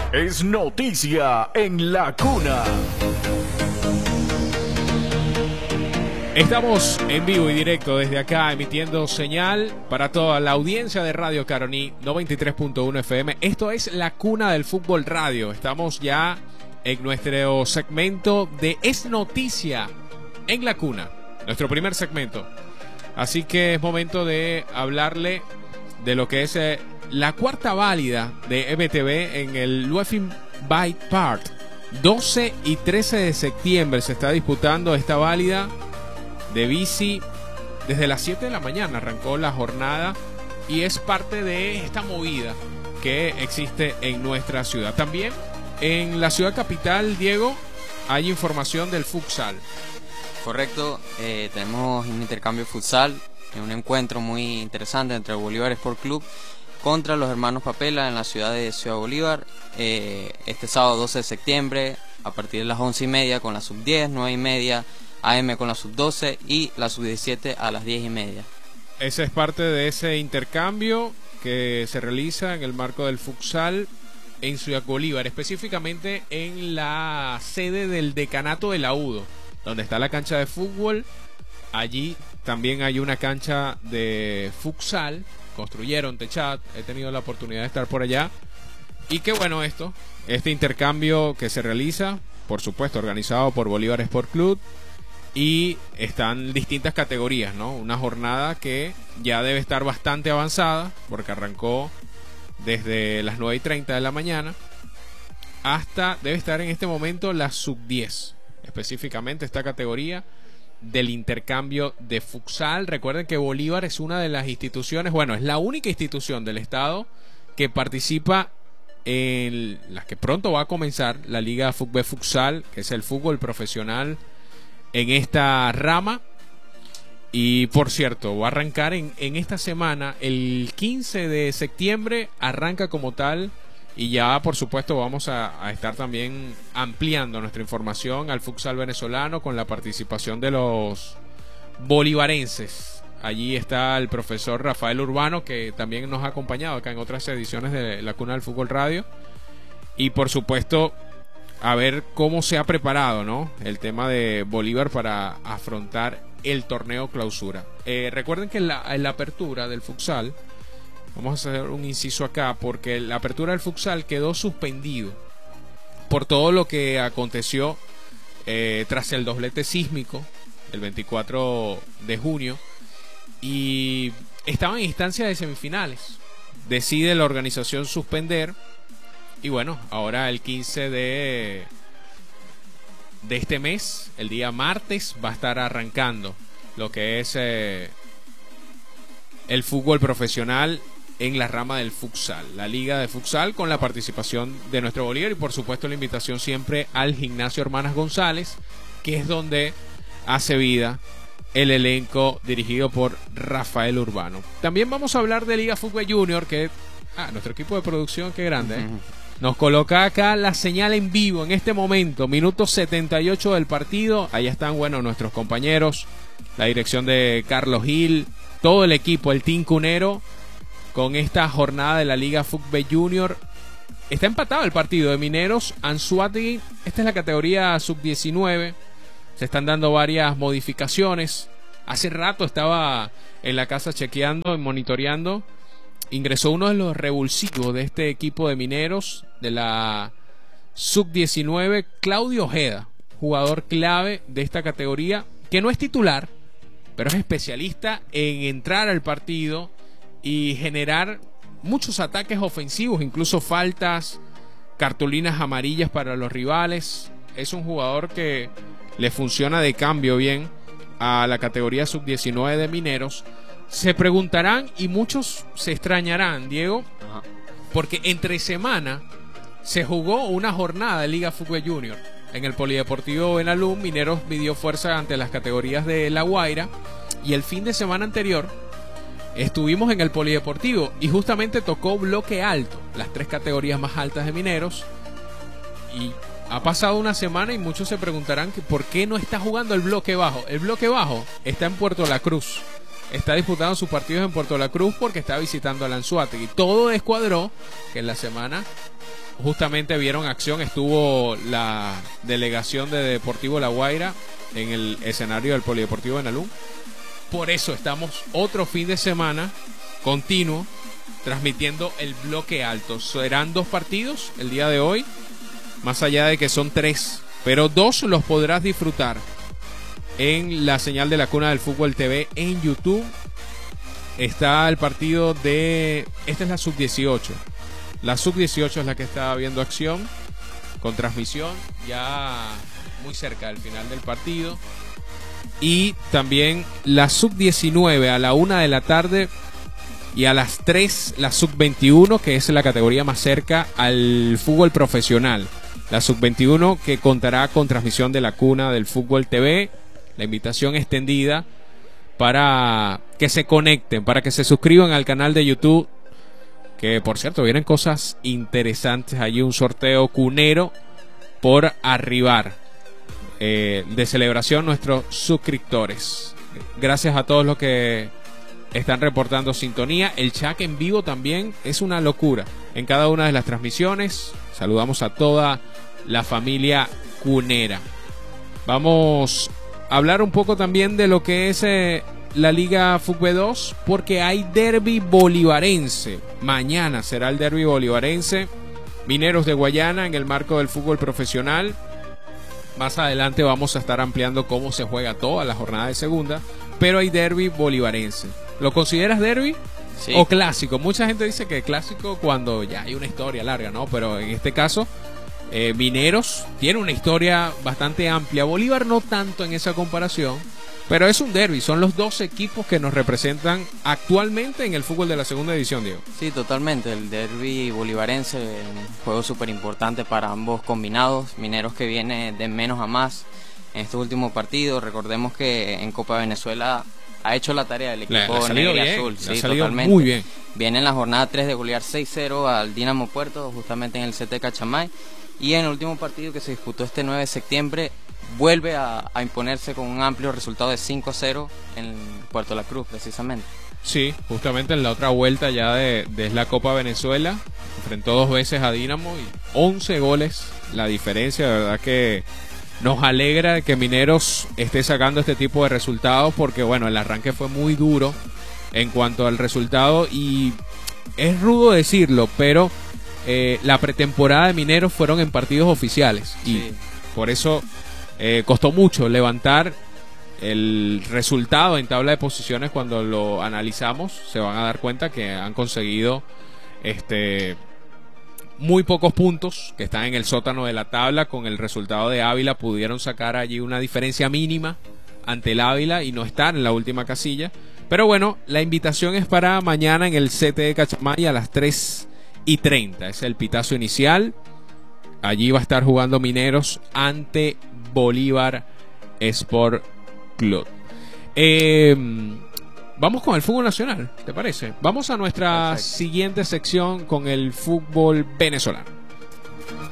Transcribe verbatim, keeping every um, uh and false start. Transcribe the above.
Es noticia en La Cuna. Estamos en vivo y directo desde acá, emitiendo señal para toda la audiencia de Radio Caroní noventa y tres punto uno F M. Esto es La Cuna del Fútbol Radio. Estamos ya en nuestro segmento de Es Noticia en La Cuna, nuestro primer segmento. Así que es momento de hablarle de lo que es eh, la cuarta válida de M T V en el Luefim Bike Park. doce y trece de septiembre se está disputando esta válida de bici. Desde las siete de la mañana arrancó la jornada y es parte de esta movida que existe en nuestra ciudad. También en la ciudad capital, Diego, hay información del futsal. Correcto, eh, tenemos un intercambio futsal, un encuentro muy interesante entre el Bolívar Sport Club contra los hermanos Papela en la ciudad de Ciudad Bolívar, eh, este sábado doce de septiembre a partir de las once y media con la sub diez, nueve y media A M con la sub doce y la sub diecisiete a las diez y media. Esa es parte de ese intercambio que se realiza en el marco del futsal en Ciudad Bolívar, específicamente en la sede del decanato de la U D O, donde está la cancha de fútbol. Allí también hay una cancha de futsal, construyeron techada, he tenido la oportunidad de estar por allá. Y qué bueno esto, este intercambio que se realiza, por supuesto, organizado por Bolívar Sport Club. Y están distintas categorías, ¿no? Una jornada que ya debe estar bastante avanzada, porque arrancó desde las nueve y treinta de la mañana hasta, debe estar en este momento, la sub diez. Específicamente esta categoría del intercambio de futsal. Recuerden que Bolívar es una de las instituciones, bueno, es la única institución del estado que participa en las que pronto va a comenzar la Liga Fútbol Futsal, que es el fútbol profesional en esta rama. Y por cierto, va a arrancar en, en esta semana, el quince de septiembre arranca como tal. Y ya por supuesto vamos a, a estar también ampliando nuestra información al futsal venezolano con la participación de los bolivarenses. Allí está el profesor Rafael Urbano, que también nos ha acompañado acá en otras ediciones de La Cuna del Fútbol Radio. Y por supuesto, a ver cómo se ha preparado, ¿no?, el tema de Bolívar para afrontar el torneo clausura. Eh, recuerden que en la, en la apertura del futsal, vamos a hacer un inciso acá, porque la apertura del futsal quedó suspendido por todo lo que aconteció eh, tras el doblete sísmico el veinticuatro de junio, y estaba en instancia de semifinales. Decide la organización suspender. Y bueno, ahora el quince de, de este mes, el día martes, va a estar arrancando lo que es eh, el fútbol profesional en la rama del futsal, la liga de futsal, con la participación de nuestro Bolívar y por supuesto la invitación siempre al Gimnasio Hermanas González, que es donde hace vida el elenco dirigido por Rafael Urbano. También vamos a hablar de Liga Fútbol Junior, que ah, nuestro equipo de producción, qué grande, ¿eh? Nos coloca acá la señal en vivo en este momento, minuto setenta y ocho del partido. Ahí están, bueno, nuestros compañeros, la dirección de Carlos Gil, todo el equipo, el Team Cunero, con esta jornada de la Liga Fútbol Junior. Está empatado el partido de Mineros, Anzoátegui. Esta es la categoría sub diecinueve. Se están dando varias modificaciones. Hace rato estaba en la casa chequeando y monitoreando. Ingresó uno de los revulsivos de este equipo de Mineros, de la sub diecinueve, Claudio Ojeda, jugador clave de esta categoría, que no es titular, pero es especialista en entrar al partido y generar muchos ataques ofensivos, incluso faltas, cartulinas amarillas para los rivales. Es un jugador que le funciona de cambio bien a la categoría sub diecinueve de Mineros. Se preguntarán y muchos se extrañarán, Diego, Ajá. porque entre semana se jugó una jornada de Liga Fútbol Junior en el Polideportivo Benalún. Mineros midió fuerza ante las categorías de La Guaira, y el fin de semana anterior estuvimos en el Polideportivo y justamente tocó bloque alto, las tres categorías más altas de Mineros. Y ha pasado una semana y muchos se preguntarán que por qué no está jugando el bloque bajo. El bloque bajo está en Puerto La Cruz. Está disputando sus partidos en Puerto La Cruz porque está visitando a Anzoátegui. Todo descuadró que en la semana justamente vieron acción. Estuvo la delegación de Deportivo La Guaira en el escenario del Polideportivo de Nalún. Por eso estamos otro fin de semana continuo transmitiendo el bloque alto. Serán dos partidos el día de hoy, más allá de que son tres, pero dos los podrás disfrutar en la señal de la Cuna del Fútbol T V en YouTube. Está el partido de... Esta es la sub dieciocho. La sub dieciocho es la que está viendo acción con transmisión ya muy cerca del final del partido. Y también la sub diecinueve a la una de la tarde. Y a las tres la sub veintiuno, que es la categoría más cerca al fútbol profesional. La sub veintiuno que contará con transmisión de la Cuna del Fútbol T V. La invitación extendida para que se conecten, para que se suscriban al canal de YouTube. Que por cierto, vienen cosas interesantes. Hay un sorteo cunero por arribar. Eh, de celebración nuestros suscriptores. Gracias a todos los que están reportando sintonía. El chat en vivo también es una locura en cada una de las transmisiones. Saludamos a toda la familia cunera. Vamos a hablar un poco también de lo que es eh, la Liga Fútbol dos, porque hay derbi bolivarense. Mañana será el derbi bolivarense. Mineros de Guayana en el marco del fútbol profesional. Más adelante vamos a estar ampliando cómo se juega toda la jornada de segunda, pero hay derbi bolivarense. ¿Lo consideras derbi? Sí. ¿O clásico? Mucha gente dice que clásico cuando ya hay una historia larga, ¿no? Pero en este caso, eh, Mineros tiene una historia bastante amplia. Bolívar no tanto en esa comparación, pero es un derbi. Son los dos equipos que nos representan actualmente en el fútbol de la segunda división, Diego. Sí, totalmente. El derbi bolivarense, un juego súper importante para ambos combinados. Mineros que viene de menos a más en estos últimos partidos. Recordemos que en Copa Venezuela ha hecho la tarea del equipo negro y azul. Sí, totalmente. Muy bien. Viene en la jornada tres de golear seis cero al Dinamo Puerto, justamente en el C T Cachamay. Y en el último partido que se disputó este nueve de septiembre, vuelve a, a imponerse con un amplio resultado de cinco cero en Puerto La Cruz, precisamente. Sí, justamente en la otra vuelta ya de, de la Copa Venezuela. Enfrentó dos veces a Dinamo y once goles la diferencia. De verdad que nos alegra que Mineros esté sacando este tipo de resultados, porque bueno, el arranque fue muy duro en cuanto al resultado y es rudo decirlo, pero eh, la pretemporada de Mineros fueron en partidos oficiales y sí, por eso eh, costó mucho levantar el resultado en tabla de posiciones. Cuando lo analizamos se van a dar cuenta que han conseguido este muy pocos puntos, que están en el sótano de la tabla. Con el resultado de Ávila pudieron sacar allí una diferencia mínima ante el Ávila y no estar en la última casilla. Pero bueno, la invitación es para mañana en el C T de Cachamay a las tres y treinta. Es el pitazo inicial. Allí va a estar jugando Mineros ante Bolívar Sport Club. Eh, vamos con el fútbol nacional, ¿te parece? Vamos a nuestra Perfecto. siguiente sección con el fútbol venezolano.